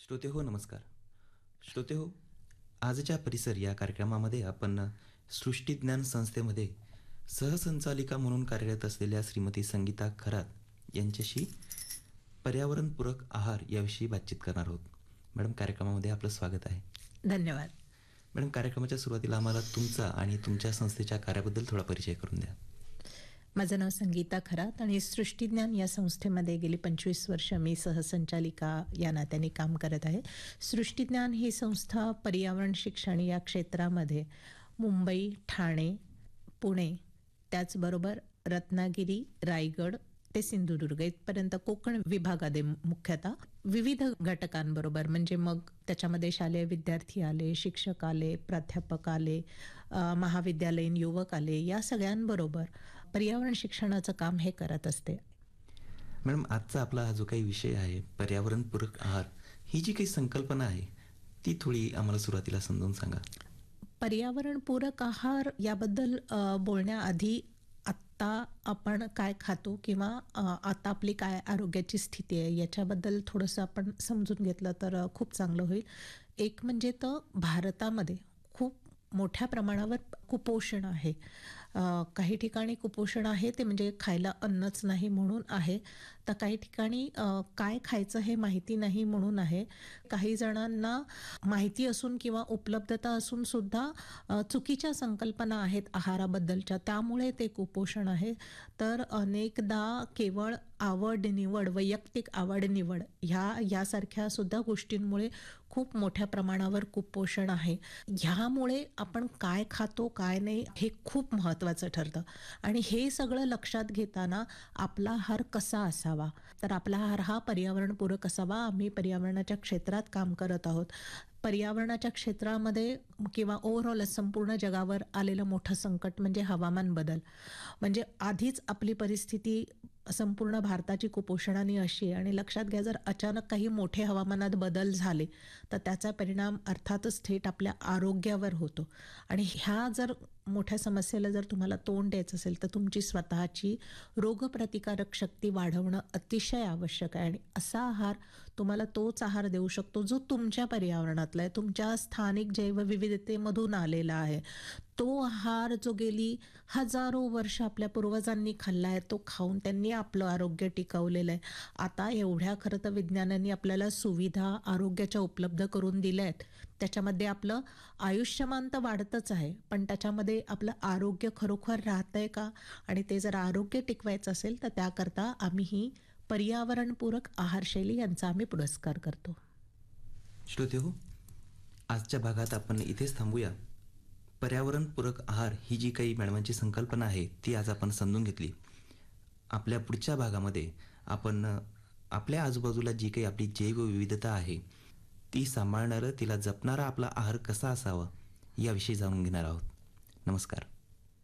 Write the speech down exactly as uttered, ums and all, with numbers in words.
श्रोते हो नमस्कार. श्रोते हो, आजच्या परिसर या कार्यक्रमामध्ये आपण सृष्टीज्ञान संस्थेमध्ये सहसंचालिका म्हणून कार्यरत असलेल्या श्रीमती संगीता खरात यांच्याशी पर्यावरणपूरक आहार याविषयी बातचीत करणार आहोत. मॅडम, कार्यक्रमामध्ये आपलं स्वागत आहे. धन्यवाद. मॅडम, कार्यक्रमाच्या सुरुवातीला आम्हाला तुमचा आणि तुमच्या संस्थेच्या कार्याबद्दल थोडा परिचय करून द्या. माझं नाव संगीता खरात आणि सृष्टीज्ञान या संस्थेमध्ये गेली पंचवीस वर्ष मी सहसंचालिका या नात्याने काम करत आहे. सृष्टीज्ञान ही संस्था पर्यावरण शिक्षण या क्षेत्रामध्ये मुंबई, ठाणे, पुणे, त्याचबरोबर रत्नागिरी, रायगड ते सिंधुदुर्ग इथपर्यंत कोकण विभागामध्ये मुख्यतः विविध घटकांबरोबर, म्हणजे मग त्याच्यामध्ये शालेय विद्यार्थी आले, शिक्षक आले, प्राध्यापक आले, महाविद्यालयीन युवक आले, या सगळ्यांबरोबर पर्यावरण शिक्षणाचं काम हे करत असते. मॅडम, आजचा आपला हा जो काही विषय आहे पर्यावरणपूरक आहार, ही जी काही संकल्पना आहे ती थोडी आम्हाला सुरुवातीला समजून सांगा. पर्यावरणपूरक आहार याबद्दल बोलण्याआधी आत्ता आपण काय खातो किंवा आता आपली काय आरोग्याची स्थिती आहे याच्याबद्दल थोडंसं आपण समजून घेतलं तर खूप चांगलं होईल. एक म्हणजे तर भारतामध्ये खूप मोठ्या प्रमाणावर कुपोषण आहे. काही ठिकाणी कुपोषण आहे ते म्हणजे खायला अन्नच नाही म्हणून आहे, तर काही ठिकाणी काय खायचं हे माहिती नाही म्हणून आहे. काही जणांना माहिती असून किंवा उपलब्धता असून सुद्धा चुकीच्या संकल्पना आहेत आहाराबद्दलच्या, त्यामुळे ते कुपोषण आहे. तर अनेकदा केवळ आवड निवड, वैयक्तिक आवड निवड ह्या यासारख्या सुद्धा गोष्टींमुळे खूप मोठ्या प्रमाणावर कुपोषण आहे. ह्यामुळे आपण काय खातो काय नाही हे खूप महत्त्वाचं ठरतं. आणि हे सगळं लक्षात घेताना आपला आहार कसा असावा, तर आपला आहार हा पर्यावरणपूरक असावा. आम्ही पर्यावरणाच्या क्षेत्रात काम करत आहोत. पर्यावरणाच्या क्षेत्रामध्ये किंवा ओव्हरऑल संपूर्ण जगावर आलेलं मोठं संकट म्हणजे हवामान बदल. म्हणजे आधीच आपली परिस्थिती संपूर्ण भारताची कुपोषणाने अशी आहे आणि लक्षात घ्या, जर अचानक काही मोठे हवामानात बदल झाले तर त्याचा परिणाम अर्थातच थेट आपल्या आरोग्यावर होतो. आणि ह्या जर मोठ्या समस्येला जर तुम्हाला तोंड द्यायचं असेल तर तुमची स्वतःची रोगप्रतिकारक शक्ती वाढवणं अतिशय आवश्यक आहे. आणि असा आहार तुम्हाला तोच आहार देऊ शकतो जो तुमच्या पर्यावरणातला आहे, तुमच्या स्थानिक जैवविविधतेमधून आलेला आहे. तो आहार जो गेली हजारो वर्ष आपल्या पूर्वजांनी खाल्ला आहे, तो खाऊन त्यांनी आपलं आरोग्य टिकवलेलं आहे. आता एवढ्या खरं तर विज्ञानाने आपल्याला सुविधा आरोग्याच्या उपलब्ध करून दिल्या आहेत, त्याच्यामध्ये आपलं आयुष्यमान तर वाढतच आहे, पण त्याच्यामध्ये आपलं आरोग्य खरोखर राहतंय का? आणि ते जर आरोग्य टिकवायचं असेल तर त्याकरता आम्ही ही पर्यावरणपूरक आहारशैली यांचा आम्ही पुरस्कार करतो. श्रोते हो, आजच्या भागात आपण इथेच थांबूया. पर्यावरणपूरक आहार ही जी काही मॅडमांची संकल्पना आहे ती आज आपण समजून घेतली. आपल्या पुढच्या भागामध्ये आपण आपल्या आजूबाजूला जी काही आपली जैवविविधता आहे ती सांभाळणारं, तिला जपणारा आपला आहार कसा असावा याविषयी जाणून घेणार आहोत. नमस्कार.